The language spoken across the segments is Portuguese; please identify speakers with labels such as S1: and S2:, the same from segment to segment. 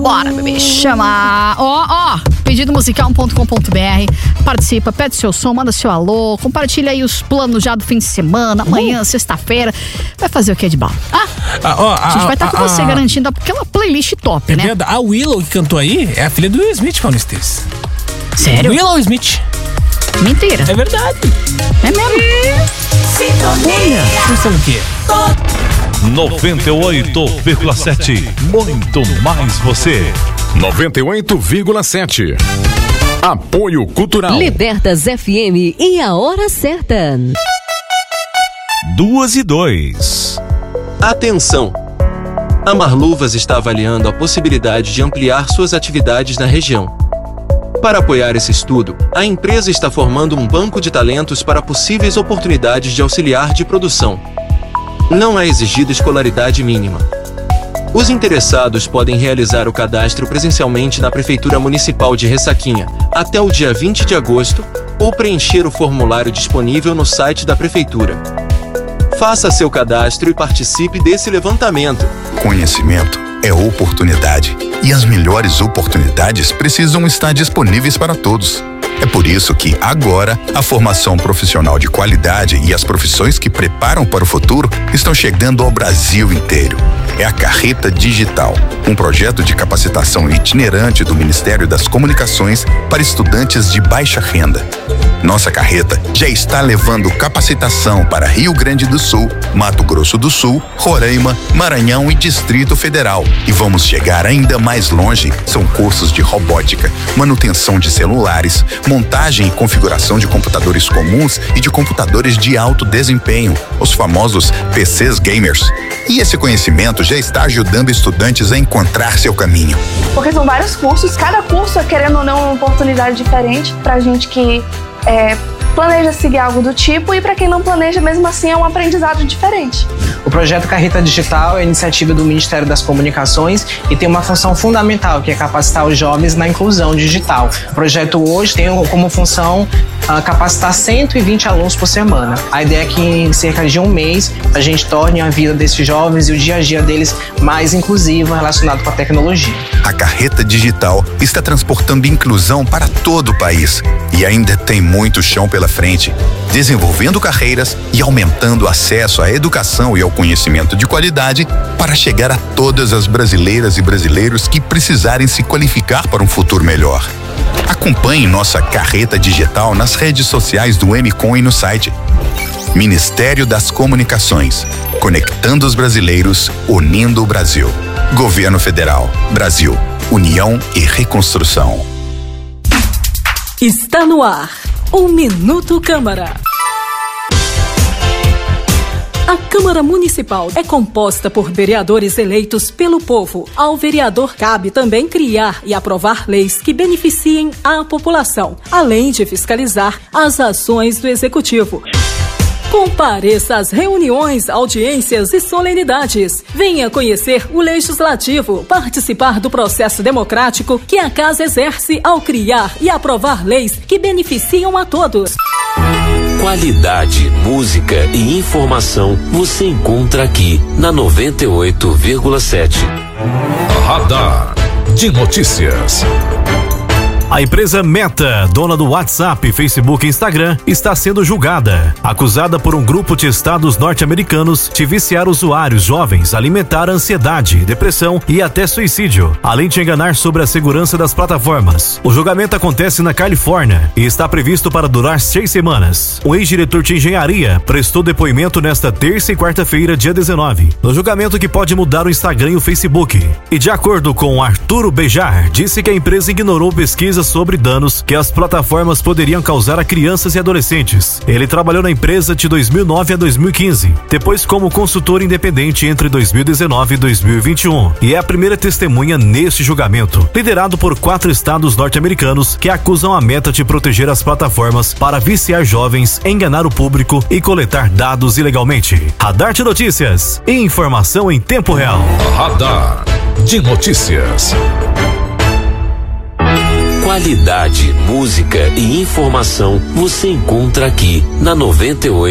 S1: Bora, bebê, chama. Pedidomusical.com.br. Participa, pede seu som, manda seu alô, compartilha aí os planos já do fim de semana, amanhã, sexta-feira. Vai fazer o que de bala? A gente vai estar com você garantindo aquela playlist top, né?
S2: A Willow que cantou aí é a filha do Will Smith, Paulo Esteves.
S1: Sério?
S2: Willow Smith.
S1: Mentira.
S2: É verdade.
S1: É mesmo?
S2: Sintonia. Você sabe o quê?
S3: 98,7. Muito mais você.
S4: 98,7. Apoio Cultural.
S5: Libertas FM e a hora certa.
S3: 2:02.
S6: Atenção! A Marluvas está avaliando a possibilidade de ampliar suas atividades na região. Para apoiar esse estudo, a empresa está formando um banco de talentos para possíveis oportunidades de auxiliar de produção. Não é exigida escolaridade mínima. Os interessados podem realizar o cadastro presencialmente na Prefeitura Municipal de Ressaquinha até o dia 20 de agosto ou preencher o formulário disponível no site da Prefeitura. Faça seu cadastro e participe desse levantamento.
S7: Conhecimento é oportunidade. E as melhores oportunidades precisam estar disponíveis para todos. É por isso que, agora, a formação profissional de qualidade e as profissões que preparam para o futuro estão chegando ao Brasil inteiro. É a Carreta Digital, um projeto de capacitação itinerante do Ministério das Comunicações para estudantes de baixa renda. Nossa carreta já está levando capacitação para Rio Grande do Sul, Mato Grosso do Sul, Roraima, Maranhão e Distrito Federal. E vamos chegar ainda mais longe. São cursos de robótica, manutenção de celulares, montagem e configuração de computadores comuns e de computadores de alto desempenho, os famosos PCs gamers. E esse conhecimento já está ajudando estudantes a encontrar seu caminho.
S8: Porque são vários cursos, cada curso é, querendo ou não, uma oportunidade diferente pra gente que planeja seguir algo do tipo, e para quem não planeja, mesmo assim, é um aprendizado diferente.
S9: O projeto Carreta Digital é iniciativa do Ministério das Comunicações e tem uma função fundamental, que é capacitar os jovens na inclusão digital. O projeto hoje tem como função capacitar 120 alunos por semana. A ideia é que em cerca de um mês a gente torne a vida desses jovens e o dia a dia deles mais inclusivo, relacionado com a tecnologia.
S7: A Carreta Digital está transportando inclusão para todo o país e ainda tem muito chão pela frente, desenvolvendo carreiras e aumentando o acesso à educação e ao conhecimento de qualidade para chegar a todas as brasileiras e brasileiros que precisarem se qualificar para um futuro melhor. Acompanhe nossa Carreta Digital nas redes sociais do MCOM e no site. Ministério das Comunicações, conectando os brasileiros, unindo o Brasil. Governo Federal, Brasil, União e Reconstrução.
S5: Está no ar o Minuto Câmara. A Câmara Municipal é composta por vereadores eleitos pelo povo. Ao vereador cabe também criar e aprovar leis que beneficiem a população, além de fiscalizar as ações do Executivo. Compareça às reuniões, audiências e solenidades. Venha conhecer o Legislativo, participar do processo democrático que a Casa exerce ao criar e aprovar leis que beneficiam a todos.
S10: Qualidade, música e informação você encontra aqui na 98,7.
S3: Radar de notícias. A empresa Meta, dona do WhatsApp, Facebook e Instagram, está sendo julgada, acusada por um grupo de estados norte-americanos de viciar usuários jovens, alimentar ansiedade, depressão e até suicídio, além de enganar sobre a segurança das plataformas. O julgamento acontece na Califórnia e está previsto para durar 6 semanas. O ex-diretor de engenharia prestou depoimento nesta terça e quarta-feira, dia 19, no julgamento que pode mudar o Instagram e o Facebook. E de acordo com Arturo Bejar, disse que a empresa ignorou pesquisas sobre danos que as plataformas poderiam causar a crianças e adolescentes. Ele trabalhou na empresa de 2009 a 2015, depois como consultor independente entre 2019 e 2021, e é a primeira testemunha neste julgamento, liderado por 4 estados norte-americanos que acusam a Meta de proteger as plataformas para viciar jovens, enganar o público e coletar dados ilegalmente. Radar de notícias, informação em tempo real. Radar de notícias.
S10: Qualidade, música e informação você encontra aqui na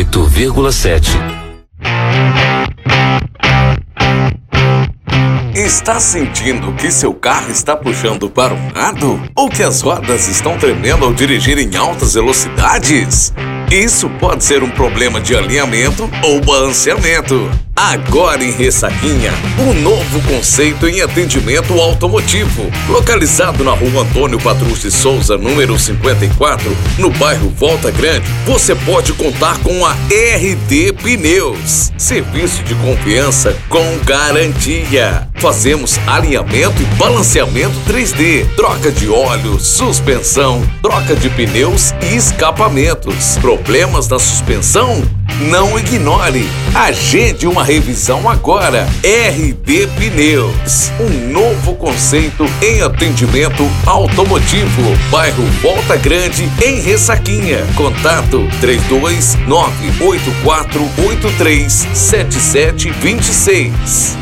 S10: 98,7.
S11: Está sentindo que seu carro está puxando para um lado? Ou que as rodas estão tremendo ao dirigir em altas velocidades? Isso pode ser um problema de alinhamento ou balanceamento. Agora em Ressaquinha, um novo conceito em atendimento automotivo. Localizado na rua Antônio Patrus de Souza, número 54, no bairro Volta Grande, você pode contar com a RD Pneus. Serviço de confiança com garantia. Fazemos alinhamento e balanceamento 3D, troca de óleo, suspensão, troca de pneus e escapamentos. Problemas na suspensão? Não ignore. Agende uma revisão agora. RD Pneus, um novo conceito em atendimento automotivo. Bairro Volta Grande, em Ressaquinha. Contato 32984837726.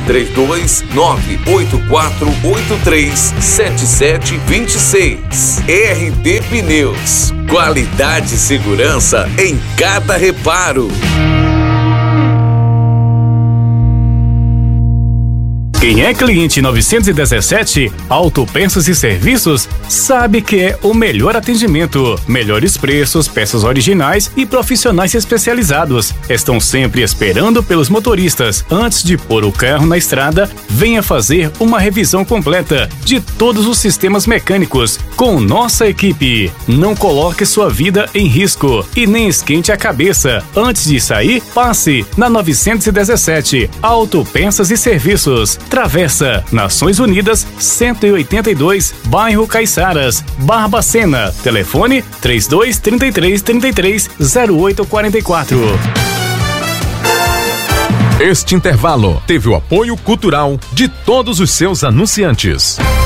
S11: 32984837726. RD Pneus. Qualidade e segurança em cada reparo.
S12: Quem é cliente 917 Autopeças e Serviços sabe que é o melhor atendimento, melhores preços, peças originais e profissionais especializados. Estão sempre esperando pelos motoristas. Antes de pôr o carro na estrada, venha fazer uma revisão completa de todos os sistemas mecânicos com nossa equipe. Não coloque sua vida em risco e nem esquente a cabeça. Antes de sair, passe na 917 Autopeças e Serviços. Travessa Nações Unidas 182, bairro Caiçaras, Barbacena. Telefone 3233330844.
S4: Este intervalo teve o apoio cultural de todos os seus anunciantes.